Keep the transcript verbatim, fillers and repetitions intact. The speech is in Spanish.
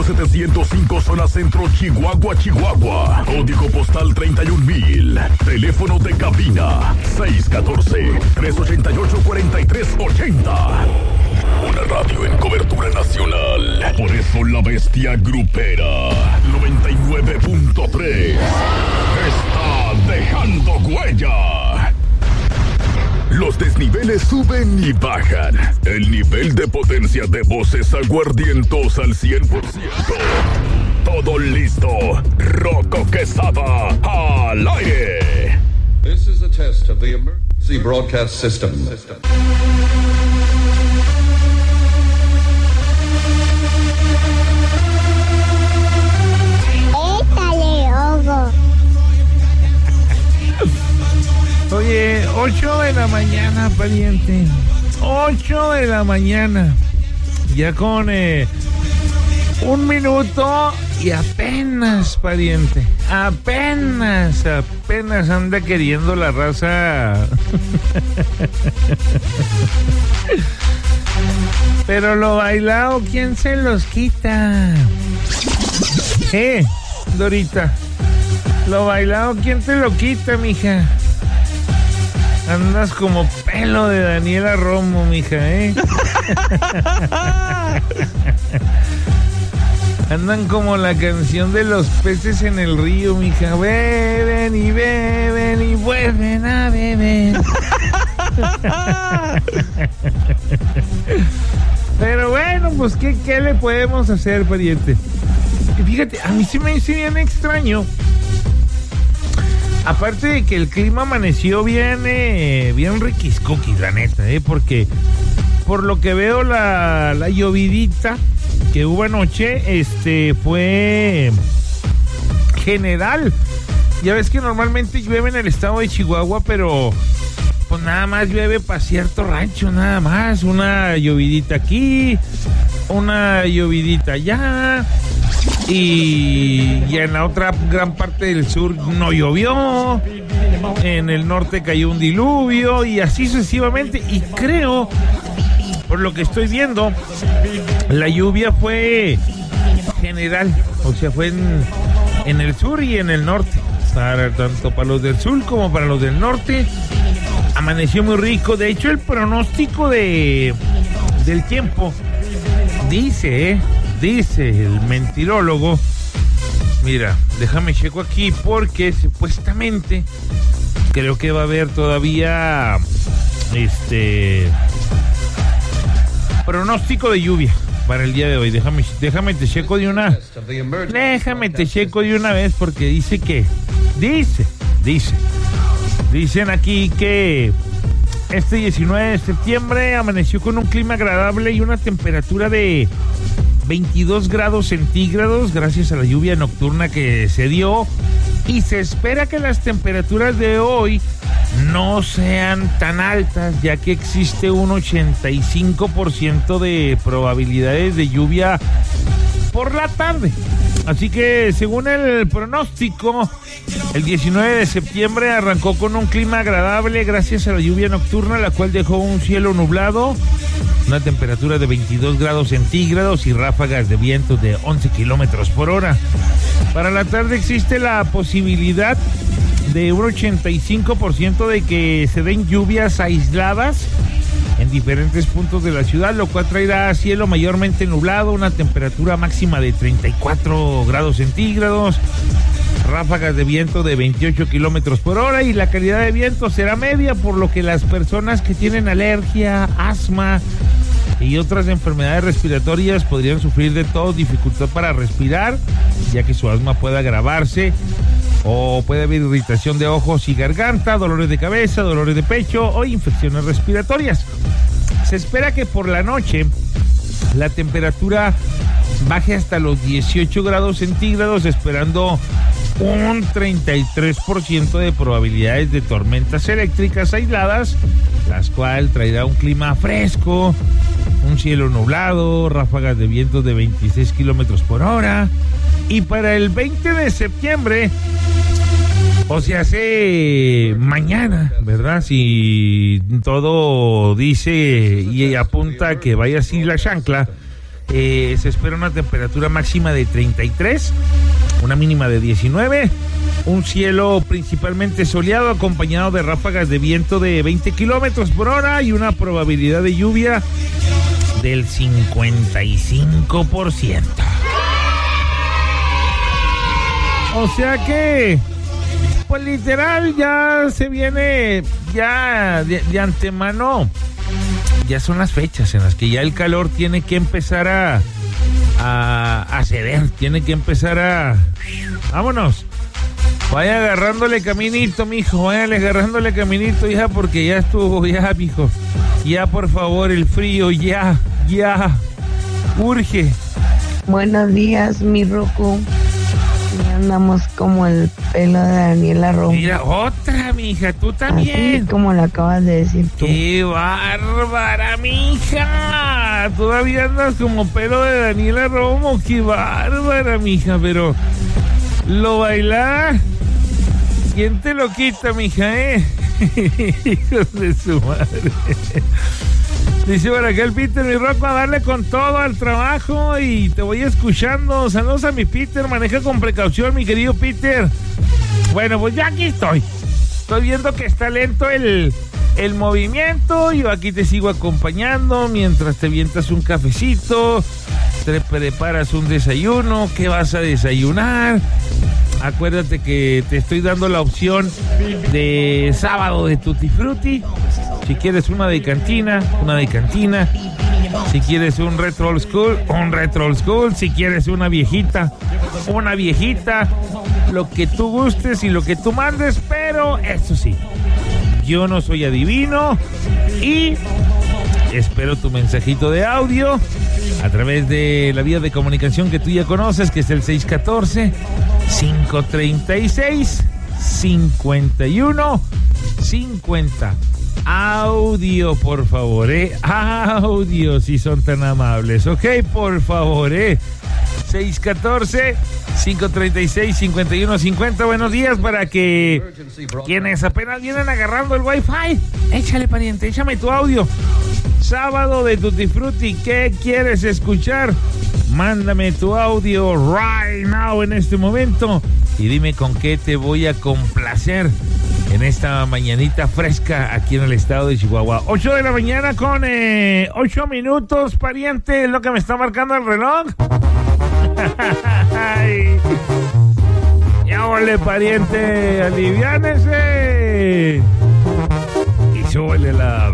setecientos cinco, zona centro, Chihuahua, Chihuahua. Código postal treinta y un mil. Teléfono de cabina seis uno cuatro, tres ocho ocho, cuatro tres ocho cero. Una radio en cobertura nacional. Por eso la bestia grupera noventa y nueve punto tres está dejando huella. Los desniveles suben y bajan. El nivel de potencia de voces aguardientos al cien por ciento. Todo listo. Rocco Quesada al aire. This is a test of the emergency broadcast system. Oye, ocho de la mañana, pariente. ocho de la mañana. Ya con eh, un minuto y apenas, pariente. Apenas, apenas anda queriendo la raza. Pero lo bailado, ¿quién se los quita? Eh, Dorita. Lo bailado, ¿quién te lo quita, mija? Andas como pelo de Daniela Romo, mija, ¿eh? Andan como la canción de los peces en el río, mija. Beben y beben y vuelven a beber. Pero bueno, pues, ¿qué, qué le podemos hacer, pariente? Y fíjate, a mí se me hizo bien extraño. Aparte de que el clima amaneció bien, eh, bien riquiscoquis, la neta, eh, porque por lo que veo la, la llovidita que hubo anoche, este, fue general. Ya ves que normalmente llueve en el estado de Chihuahua, pero pues nada más llueve para cierto rancho, nada más. Una llovidita aquí, una llovidita allá. Y, y en la otra gran parte del sur no llovió, en el norte cayó un diluvio y así sucesivamente. Y creo, por lo que estoy viendo, la lluvia fue general, o sea, fue en, en el sur y en el norte, para, tanto para los del sur como para los del norte. Amaneció muy rico. De hecho, el pronóstico de del tiempo dice, ¿eh? Dice el mentirólogo, mira, déjame checo aquí porque supuestamente creo que va a haber todavía este pronóstico de lluvia para el día de hoy. Déjame, déjame te checo de una, déjame te checo de una vez porque dice que, dice, dice, dicen aquí que este diecinueve de septiembre amaneció con un clima agradable y una temperatura de veintidós grados centígrados gracias a la lluvia nocturna que se dio, y se espera que las temperaturas de hoy no sean tan altas, ya que existe un ochenta y cinco por ciento de probabilidades de lluvia por la tarde. Así que según el pronóstico, el diecinueve de septiembre arrancó con un clima agradable gracias a la lluvia nocturna, la cual dejó un cielo nublado, una temperatura de veintidós grados centígrados y ráfagas de viento de once kilómetros por hora. Para la tarde existe la posibilidad de un ochenta y cinco por ciento de que se den lluvias aisladas en diferentes puntos de la ciudad, lo cual traerá cielo mayormente nublado, una temperatura máxima de treinta y cuatro grados centígrados, ráfagas de viento de veintiocho kilómetros por hora, y la calidad de viento será media, por lo que las personas que tienen alergia, asma y otras enfermedades respiratorias podrían sufrir de todo dificultad para respirar, ya que su asma puede agravarse, o puede haber irritación de ojos y garganta, dolores de cabeza, dolores de pecho o infecciones respiratorias. Se espera que por la noche la temperatura baje hasta los dieciocho grados centígrados, esperando un treinta y tres por ciento de probabilidades de tormentas eléctricas aisladas, las cuales traerá un clima fresco, un cielo nublado, ráfagas de vientos de veintiséis kilómetros por hora. Y para el veinte de septiembre, o sea, hace mañana, ¿verdad? Si todo dice y apunta que vaya así la chancla, Eh, se espera una temperatura máxima de treinta y tres, una mínima de diecinueve, un cielo principalmente soleado acompañado de ráfagas de viento de veinte kilómetros por hora y una probabilidad de lluvia del cincuenta y cinco por ciento. O sea que, pues literal, ya se viene, ya de, de antemano, ya son las fechas en las que ya el calor tiene que empezar a, a, a ceder, tiene que empezar a... ¡Vámonos! Vaya agarrándole caminito, mijo, váyale agarrándole caminito, hija, porque ya estuvo, ya, mijo. Ya, por favor, el frío, ya, ya, urge. Buenos días, mi Roku. Ya andamos como el pelo de Daniela Romo. Mira, otra, mija, tú también. Así como lo acabas de decir tú. ¡Qué bárbara, mija! Todavía andas como pelo de Daniela Romo. ¡Qué bárbara, mija! Pero, ¿lo bailás? ¿Quién te lo quita, mija, eh? Hijos de su madre. Dice por acá el Peter, mi Rocco, a darle con todo al trabajo y te voy escuchando. Saludos a mi Peter, maneja con precaución, mi querido Peter. Bueno, pues ya aquí estoy. Estoy viendo que está lento el, el movimiento. Yo aquí te sigo acompañando mientras te vientas un cafecito, te preparas un desayuno. ¿Qué vas a desayunar? Acuérdate que te estoy dando la opción de sábado de Tutti Frutti. Si quieres una de cantina, una de cantina. Si quieres un retro old school, un retro old school. Si quieres una viejita, una viejita. Lo que tú gustes y lo que tú mandes, pero eso sí, yo no soy adivino y espero tu mensajito de audio a través de la vía de comunicación que tú ya conoces, que es el seis uno cuatro, cinco tres seis, cinco uno cinco cero. Audio, por favor, eh. Audio, si son tan amables. Ok, por favor, eh. seis uno cuatro, cinco tres seis, cinco uno cinco cero. Buenos días para que quienes apenas vienen agarrando el wifi, échale, pariente, échame tu audio. Sábado de Tutti Frutti, ¿qué quieres escuchar? Mándame tu audio right now, en este momento, y dime con qué te voy a complacer en esta mañanita fresca aquí en el estado de Chihuahua. ocho de la mañana con eh, ocho minutos, pariente, es lo que me está marcando el reloj. Ya ole, pariente, aliviánese y súbele la